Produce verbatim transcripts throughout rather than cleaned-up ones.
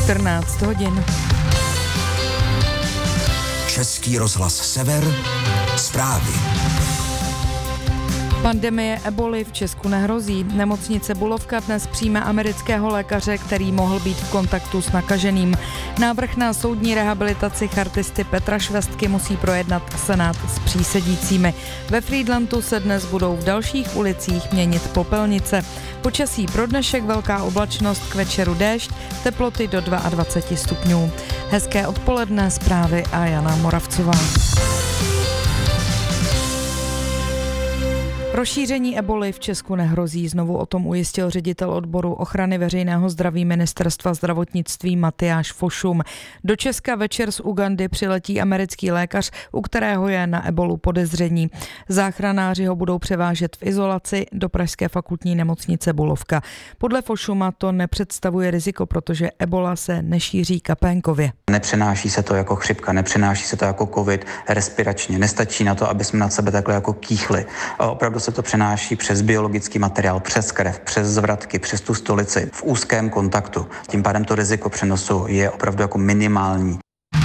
čtrnáct hodin. Český rozhlas Sever, zprávy. Pandemie eboly v Česku nehrozí. Nemocnice Bulovka dnes přijme amerického lékaře, který mohl být v kontaktu s nakaženým. Návrh na soudní rehabilitaci chartisty Petra Švestky musí projednat Senát s přísedícími. Ve Frýdlantu se dnes budou v dalších ulicích měnit popelnice. Počasí pro dnešek velká oblačnost, k večeru déšť, teploty do dvacet dva stupňů. Hezké odpoledne, zprávy a Jana Moravcová. Rozšíření eboly v Česku nehrozí, znovu o tom ujistil ředitel odboru ochrany veřejného zdraví Ministerstva zdravotnictví Matyáš Fošum. Do Česka večer z Ugandy přiletí americký lékař, u kterého je na ebolu podezření. Záchranáři ho budou převážet v izolaci do pražské fakultní nemocnice Bulovka. Podle Fošuma to nepředstavuje riziko, protože ebola se nešíří kapénkově. Nepřenáší se to jako chřipka, nepřenáší se to jako covid respiračně. Nestačí na to, aby jsme nad sebe takhle jako kýchli. A opravdu se to přenáší přes biologický materiál, přes krev, přes zvratky, přes tu stolici, v úzkém kontaktu. Tím pádem to riziko přenosu je opravdu jako minimální.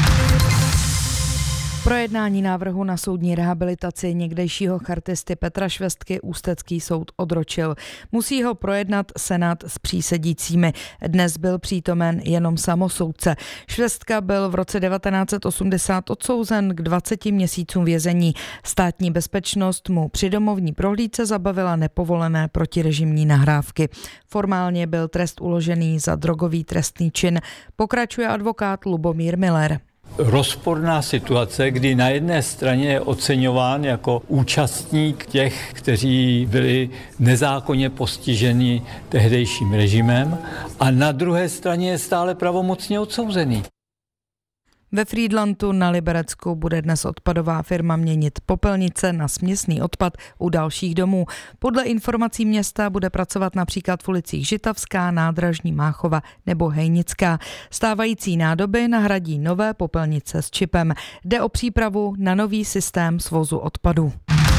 Projednání návrhu na soudní rehabilitaci někdejšího chartisty Petra Švestky Ústecký soud odročil. Musí ho projednat Senát s přísedícími. Dnes byl přítomen jenom samosoudce. Švestka byl v roce devatenáct set osmdesát odsouzen k dvaceti měsícům vězení. Státní bezpečnost mu při domovní prohlídce zabavila nepovolené protirežimní nahrávky. Formálně byl trest uložený za drogový trestný čin, pokračuje advokát Lubomír Miller. Rozporná situace, kdy na jedné straně je oceňován jako účastník těch, kteří byli nezákonně postiženi tehdejším režimem, a na druhé straně je stále pravomocně odsouzený. Ve Frýdlantu na Liberecku bude dnes odpadová firma měnit popelnice na směsný odpad u dalších domů. Podle informací města bude pracovat například v ulicích Žitavská, Nádražní, Máchova nebo Hejnická. Stávající nádoby nahradí nové popelnice s čipem. Jde o přípravu na nový systém svozu odpadů.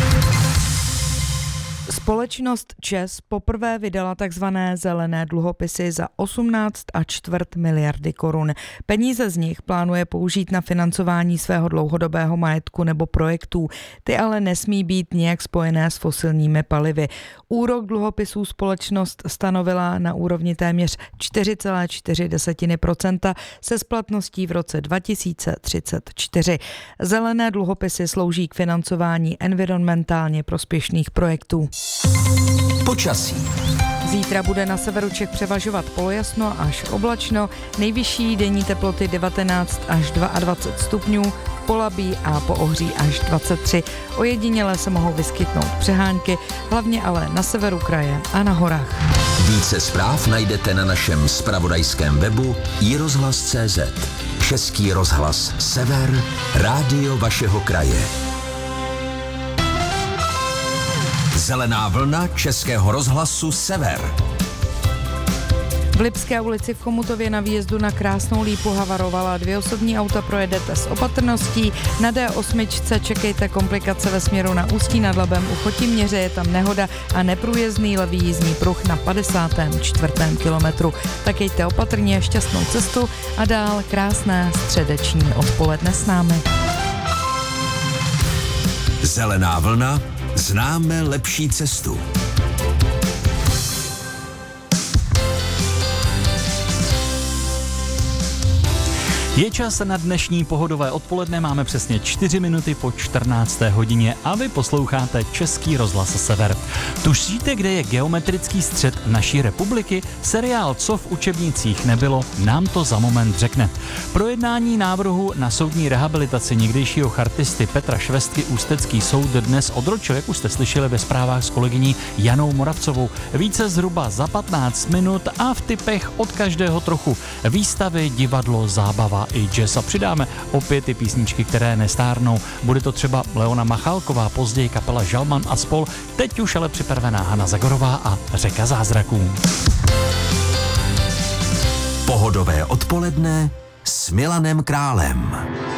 Společnost ČEZ poprvé vydala takzvané zelené dluhopisy za osmnáct a čtvrt miliardy korun. Peníze z nich plánuje použít na financování svého dlouhodobého majetku nebo projektů. Ty ale nesmí být nijak spojené s fosilními palivy. Úrok dluhopisů společnost stanovila na úrovni téměř čtyři celé čtyři procenta se splatností v roce dva tisíce třicet čtyři. Zelené dluhopisy slouží k financování environmentálně prospěšných projektů. Počasí. Zítra bude na severu Čech převažovat polojasno až oblačno, nejvyšší denní teploty devatenáct až dvacet dva stupňů, v Polabí a po Ohří až dvacet tři. Ojediněle se mohou vyskytnout přehánky, hlavně ale na severu kraje a na horách. Více zpráv najdete na našem zpravodajském webu i rozhlas tečka cé zet. Český rozhlas Sever, rádio vašeho kraje. Zelená vlna Českého rozhlasu Sever. V Lipské ulici v Chomutově na výjezdu na Krásnou Lípu havarovala. Dvě osobní auta, projedete s opatrností. Na dé osm čekejte komplikace ve směru na Ústí nad Labem. U Chotiměře je tam nehoda a neprůjezdný levý jízdní pruh na padesátém čtvrtém kilometru. Tak jejte opatrně, šťastnou cestu a dál krásné středeční odpoledne s námi. Zelená vlna. Známe lepší cestu. Je čas na dnešní pohodové odpoledne, máme přesně čtyři minuty po čtrnácté hodině a vy posloucháte Český rozhlas Sever. Tušíte, kde je geometrický střed naší republiky? Seriál Co v učebnicích nebylo nám to za moment řekne. Projednání návrhu na soudní rehabilitaci někdejšího chartisty Petra Švestky Ústecký soud dnes odročil, jak už jste slyšeli ve zprávách s kolegyní Janou Moravcovou. Více zhruba za patnáct minut a v tipech od každého trochu. Výstavy, divadlo, zábava i jazz a přidáme opět ty písničky, které nestárnou. Bude to třeba Leona Machálková, později kapela Žalman a spol. Teď už ale připravená Hana Zagorová a Řeka zázraků. Pohodové odpoledne s Milanem Králem.